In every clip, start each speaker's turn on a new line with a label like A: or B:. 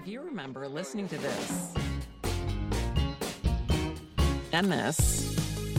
A: If you remember listening to this, and this,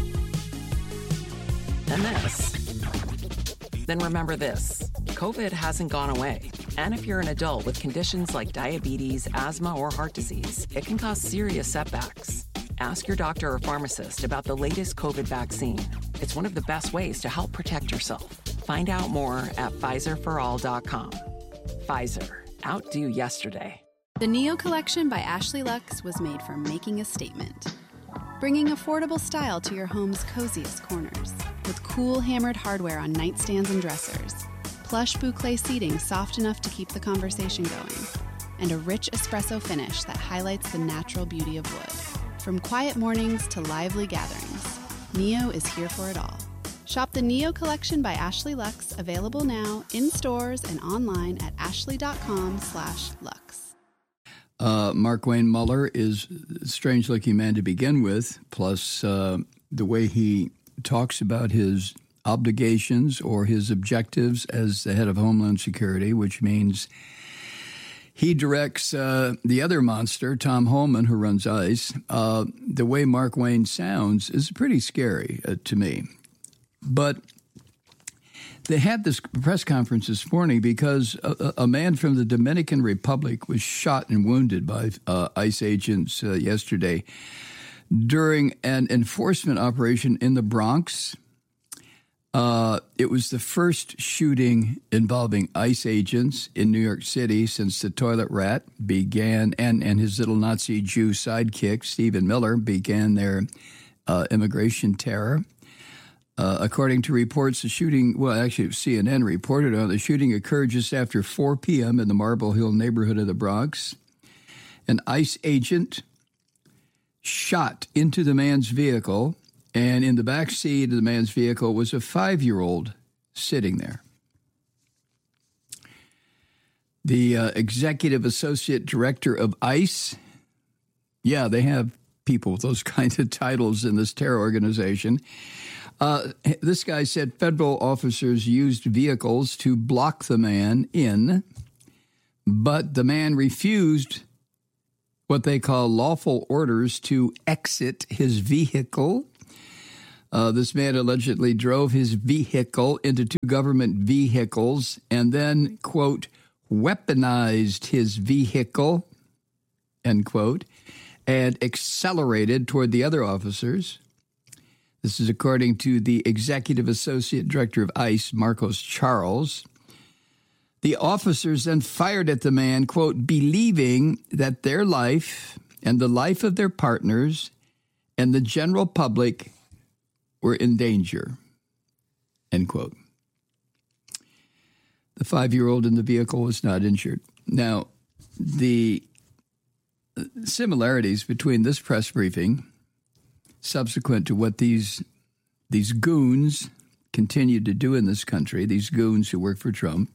A: and this, then remember this. COVID hasn't gone away. And if you're an adult with conditions like diabetes, asthma, or heart disease, it can cause serious setbacks. Ask your doctor or pharmacist about the latest COVID vaccine. It's one of the best ways to help protect yourself. Find out more at PfizerForAll.com. Pfizer. Outdo yesterday.
B: The Neo Collection by Ashley Lux was made for making a statement. Bringing affordable style to your home's coziest corners. With cool hammered hardware on nightstands and dressers. Plush boucle seating soft enough to keep the conversation going. And a rich espresso finish that highlights the natural beauty of wood. From quiet mornings to lively gatherings, Neo is here for it all. Shop the Neo Collection by Ashley Lux, available now in stores and online at ashley.com/lux.
C: Mark Wayne Muller is a strange-looking man to begin with, plus the way he talks about his obligations or his objectives as the head of Homeland Security, which means he directs the other monster, Tom Homan, who runs ICE. The way Mark Wayne sounds is pretty scary to me. But they had this press conference this morning because a man from the Dominican Republic was shot and wounded by ICE agents yesterday during an enforcement operation in the Bronx. It was the first shooting involving ICE agents in New York City since the toilet rat began and his little Nazi Jew sidekick, Stephen Miller, began their immigration terror. According to reports, the shooting, well, actually CNN reported on the shooting occurred just after 4 p.m. in the Marble Hill neighborhood of the Bronx. An ICE agent shot into the man's vehicle, and in the back seat of the man's vehicle was a 5-year-old sitting there. The executive associate director of ICE, yeah, they have people with those kinds of titles in this terror organization. This guy said federal officers used vehicles to block the man in, but the man refused what they call lawful orders to exit his vehicle. This man allegedly drove his vehicle into 2 government vehicles and then, quote, weaponized his vehicle, end quote, and accelerated toward the other officers. This is according to the executive associate director of ICE, Marcos Charles. The officers then fired at the man, quote, believing that their life and the life of their partners and the general public were in danger, end quote. The 5-year-old in the vehicle was not injured. Now, the similarities between this press briefing subsequent to what these goons continue to do in this country, these goons who work for Trump,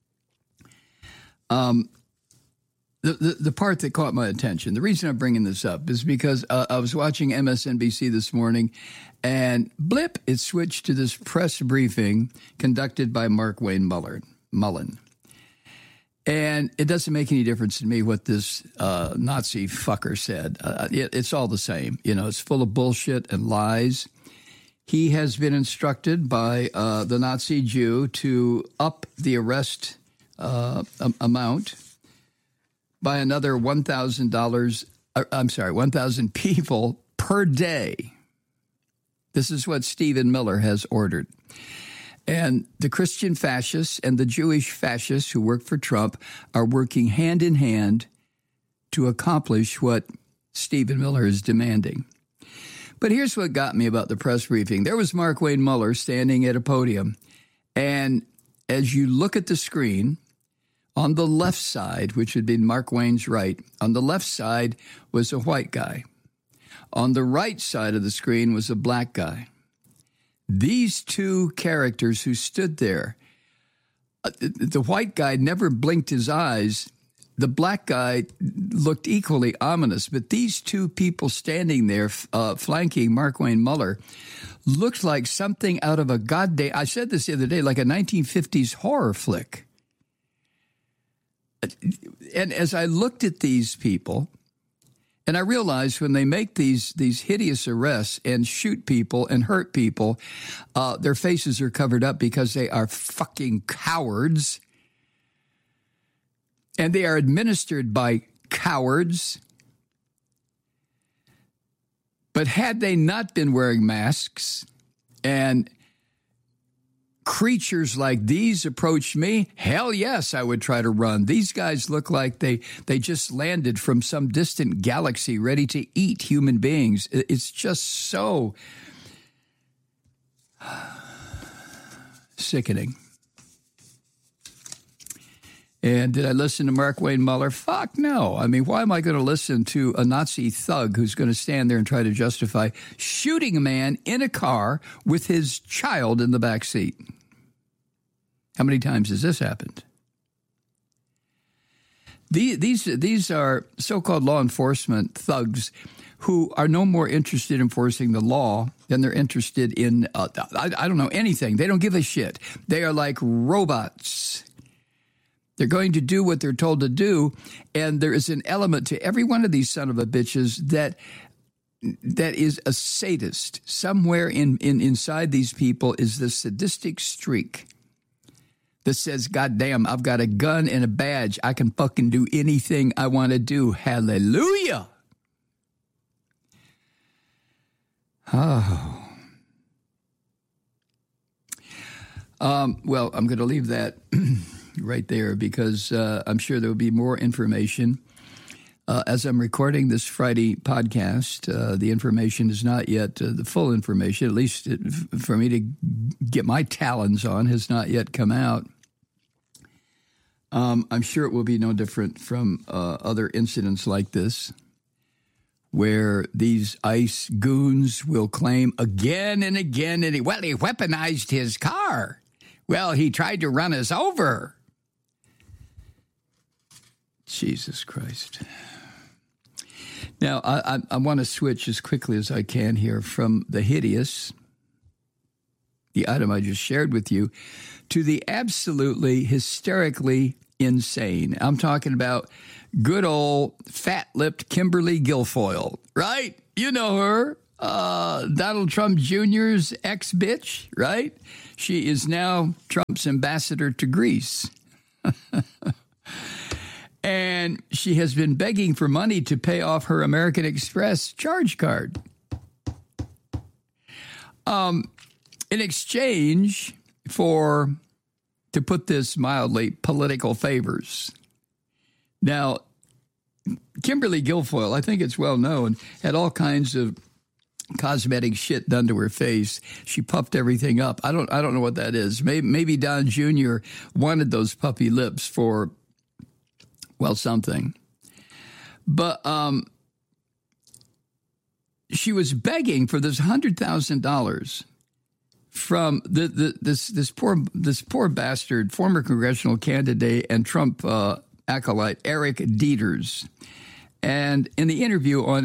C: the part that caught my attention, the reason I'm bringing this up is because I was watching MSNBC this morning, and blip, it switched to this press briefing conducted by Mark Wayne Mullen. And it doesn't make any difference to me what this Nazi fucker said. It's all the same. You know, it's full of bullshit and lies. He has been instructed by the Nazi Jew to up the arrest amount by another $1,000. 1,000 people per day. This is what Stephen Miller has ordered. And the Christian fascists and the Jewish fascists who work for Trump are working hand in hand to accomplish what Stephen Miller is demanding. But here's what got me about the press briefing. There was Mark Wayne Muller standing at a podium. And as you look at the screen, on the left side, which would be Mark Wayne's right, on the left side was a white guy. On the right side of the screen was a black guy. These 2 characters who stood there, the white guy never blinked his eyes. The black guy looked equally ominous. But these 2 people standing there flanking Mark Wayne Muller looked like something out of a goddamn, I said this the other day, like a 1950s horror flick. and as I looked at these people, and I realized when they make these hideous arrests and shoot people and hurt people, their faces are covered up because they are fucking cowards. And they are administered by cowards. But had they not been wearing masks and creatures like these approached me, hell yes, I would try to run. These guys look like they just landed from some distant galaxy ready to eat human beings. It's just so sickening. And did I listen to Mark Wayne Mueller? Fuck no. I mean, why am I going to listen to a Nazi thug who's going to stand there and try to justify shooting a man in a car with his child in the back seat? How many times has this happened? These are so-called law enforcement thugs who are no more interested in enforcing the law than they're interested in, I don't know, anything. They don't give a shit. They are like robots. They're going to do what they're told to do, and there is an element to every one of these son of a bitches that is a sadist. Somewhere inside these people is the sadistic streak that says, God damn, I've got a gun and a badge. I can fucking do anything I want to do. Hallelujah. Oh. Well, I'm going to leave that right there because I'm sure there will be more information. As I'm recording this Friday podcast, the information is not yet the full information, at least for me to get my talons on, has not yet come out. I'm sure it will be no different from other incidents like this, where these ICE goons will claim again and again, he weaponized his car. Well, he tried to run us over. Jesus Christ. Now, I want to switch as quickly as I can here from the hideous, the item I just shared with you, to the absolutely hysterically insane. I'm talking about good old fat-lipped Kimberly Guilfoyle, right? You know her, Donald Trump Jr.'s ex-bitch, right? She is now Trump's ambassador to Greece. And she has been begging for money to pay off her American Express charge card. In exchange for, to put this mildly, political favors. Now, Kimberly Guilfoyle, I think it's well known, had all kinds of cosmetic shit done to her face. She puffed everything up. I don't know what that is. Maybe Don Jr. wanted those puppy lips for, well, something. But she was begging for this $100,000 from this poor bastard, former congressional candidate and Trump acolyte Eric Dieters. And in the interview on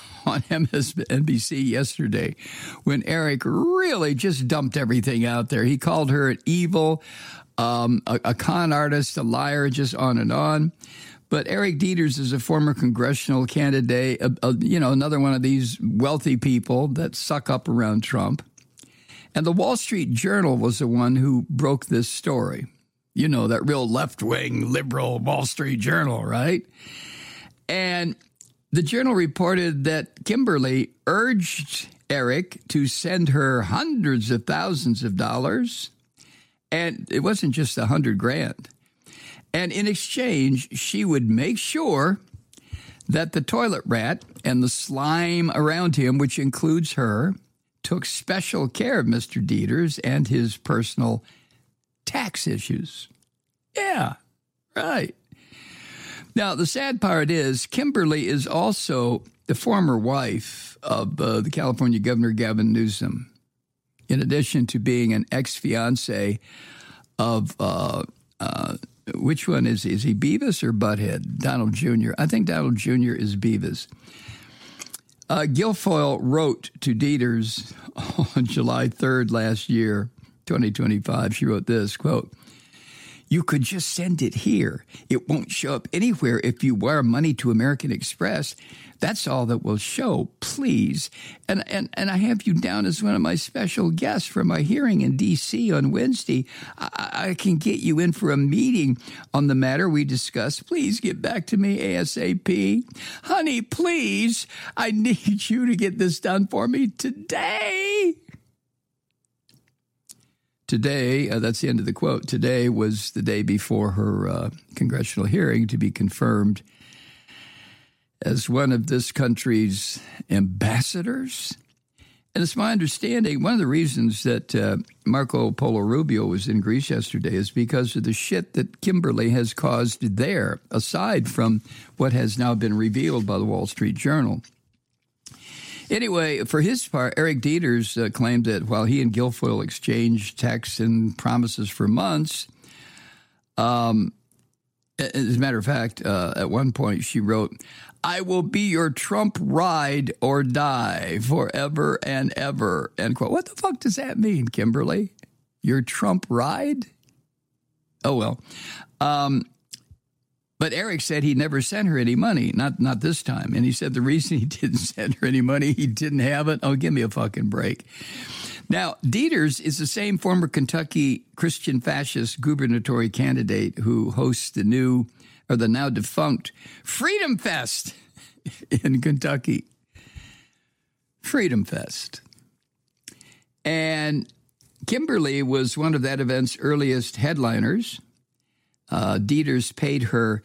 C: MSNBC yesterday, when Eric really just dumped everything out there, he called her an evil, a con artist, a liar, just on and on. But Eric Dieters is a former congressional candidate, another one of these wealthy people that suck up around Trump. And the Wall Street Journal was the one who broke this story. You know, that real left-wing, liberal Wall Street Journal, right? And the Journal reported that Kimberly urged Eric to send her hundreds of thousands of dollars. And it wasn't just $100,000. And in exchange, she would make sure that the toilet rat and the slime around him, which includes her, took special care of Mr. Dieters and his personal tax issues. Yeah, right. Now, the sad part is Kimberly is also the former wife of the California Governor Gavin Newsom, in addition to being an ex-fiancé of, which one is he, Beavis or Butthead? Donald Jr. I think Donald Jr. is Beavis. Guilfoyle wrote to Dieters on July 3rd last year, 2025. She wrote this, quote, You could just send it here. It won't show up anywhere if you wire money to American Express. That's all that will show, please. And I have you down as one of my special guests for my hearing in D.C. on Wednesday. I can get you in for a meeting on the matter we discussed. Please get back to me ASAP. Honey, please, I need you to get this done for me today. Today, that's the end of the quote. Today was the day before her congressional hearing to be confirmed as one of this country's ambassadors. And it's my understanding one of the reasons that Marco Polo Rubio was in Greece yesterday is because of the shit that Kimberly has caused there, aside from what has now been revealed by the Wall Street Journal. Anyway, for his part, Eric Dieters claimed that while he and Guilfoyle exchanged texts and promises for months, as a matter of fact, at one point she wrote, "I will be your Trump ride or die forever and ever," end quote. What the fuck does that mean, Kimberly? Your Trump ride? Oh, well. But Eric said he never sent her any money, not this time. And he said the reason he didn't send her any money, he didn't have it. Oh, give me a fucking break. Now, Dieters is the same former Kentucky Christian fascist gubernatorial candidate who hosts the now defunct Freedom Fest in Kentucky. Freedom Fest. And Kimberly was one of that event's earliest headliners. Dieters paid her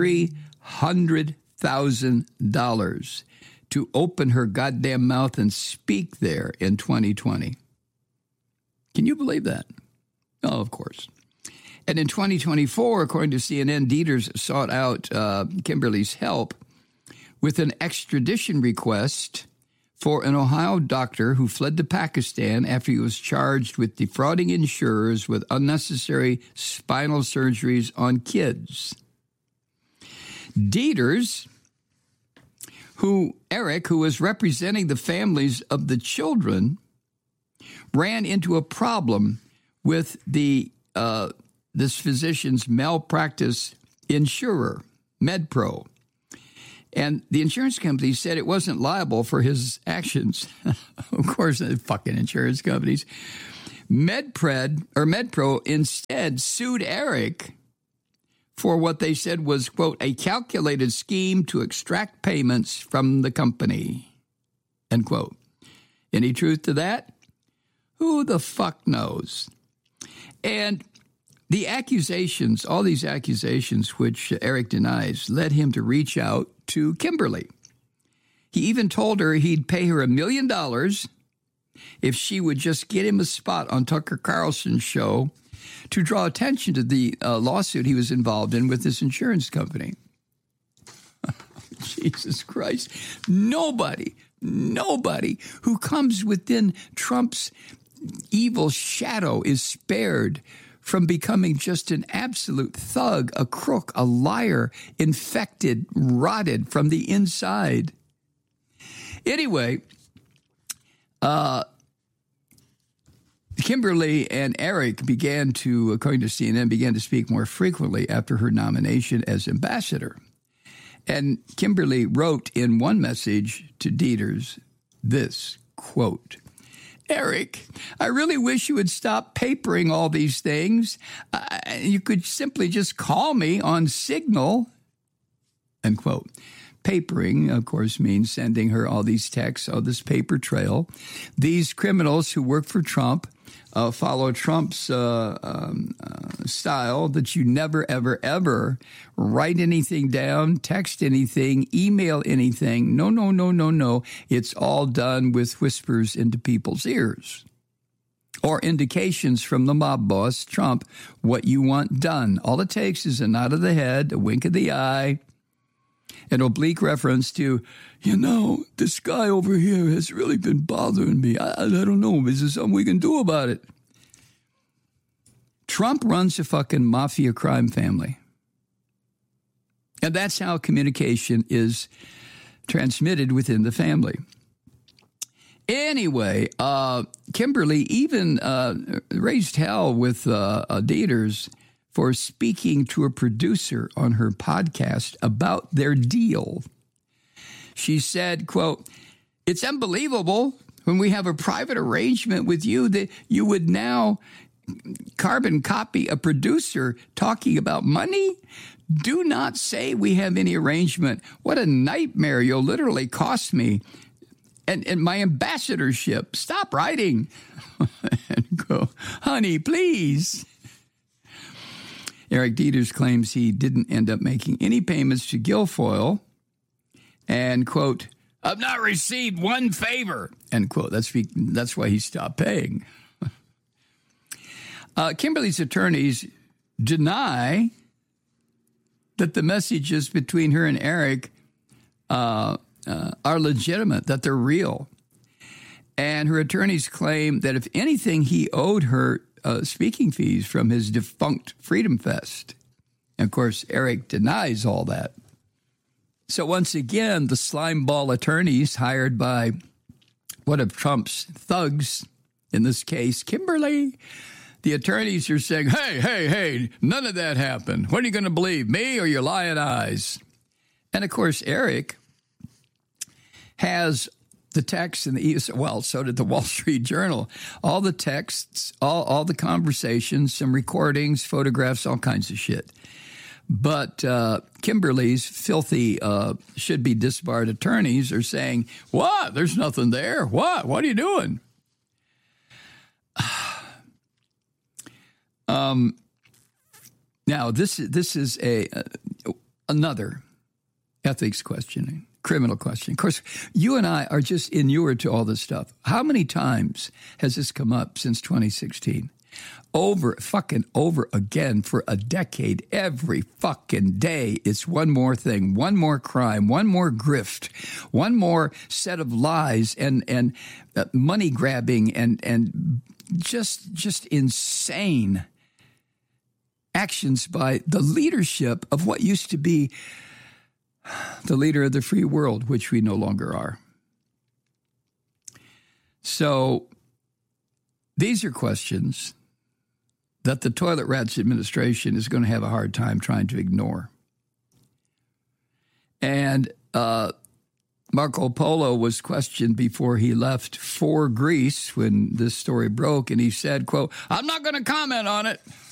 C: $300,000 to open her goddamn mouth and speak there in 2020. Can you believe that? Oh, of course. And in 2024, according to CNN, Dieters sought out Kimberly's help with an extradition request for an Ohio doctor who fled to Pakistan after he was charged with defrauding insurers with unnecessary spinal surgeries on kids. Dieters, Eric, who was representing the families of the children, ran into a problem with this physician's malpractice insurer, MedPro. And the insurance company said it wasn't liable for his actions. Of course, the fucking insurance companies. MedPro instead sued Eric for what they said was, quote, a calculated scheme to extract payments from the company, end quote. Any truth to that? Who the fuck knows? And the accusations, all these accusations, which Eric denies, led him to reach out to Kimberly. He even told her he'd pay her $1 million if she would just get him a spot on Tucker Carlson's show to draw attention to the lawsuit he was involved in with this insurance company. Jesus Christ. Nobody who comes within Trump's evil shadow is spared from becoming just an absolute thug, a crook, a liar, infected, rotted from the inside. Anyway, Kimberly and Eric began to, according to CNN, began to speak more frequently after her nomination as ambassador. And Kimberly wrote in one message to Dieters this, quote, Eric, I really wish you would stop papering all these things. You could simply just call me on Signal, end quote. Papering, of course, means sending her all these texts, all this paper trail. These criminals who work for Trump follow Trump's style that you never, ever, ever write anything down, text anything, email anything. No. It's all done with whispers into people's ears or indications from the mob boss, Trump, what you want done. All it takes is a nod of the head, a wink of the eye, an oblique reference to, this guy over here has really been bothering me. I don't know. Is there something we can do about it? Trump runs a fucking mafia crime family. And that's how communication is transmitted within the family. Anyway, Kimberly even raised hell with Dieters for speaking to a producer on her podcast about their deal. She said, quote, "It's unbelievable when we have a private arrangement with you that you would now carbon copy a producer talking about money. Do not say we have any arrangement. What a nightmare. You'll literally cost me and my ambassadorship. Stop writing." And go, "Honey, please." Eric Dieters claims he didn't end up making any payments to Guilfoyle and, quote, "I've not received one favor," end quote. That's why he stopped paying. Kimberly's attorneys deny that the messages between her and Eric are legitimate, that they're real. And her attorneys claim that if anything, he owed her speaking fees from his defunct Freedom Fest. And of course, Eric denies all that. So once again, the slimeball attorneys hired by one of Trump's thugs, in this case, Kimberly, the attorneys are saying, hey, none of that happened. What are you going to believe, me or your lying eyes? And of course, Eric has the text in the, well, so did the Wall Street Journal. All the texts, all the conversations, some recordings, photographs, all kinds of shit. But Kimberly's filthy, should-be disbarred attorneys are saying, "What? There's nothing there. What? What are you doing?" Now, this is another ethics question, criminal question. Of course, you and I are just inured to all this stuff. How many times has this come up since 2016? Over again for a decade. Every fucking day, it's one more thing, one more crime, one more grift, one more set of lies and money grabbing and just insane actions by the leadership of what used to be the leader of the free world, which we no longer are. So these are questions that the Toilet Rats administration is going to have a hard time trying to ignore. And Marco Polo was questioned before he left for Greece when this story broke, and he said, quote, "I'm not going to comment on it."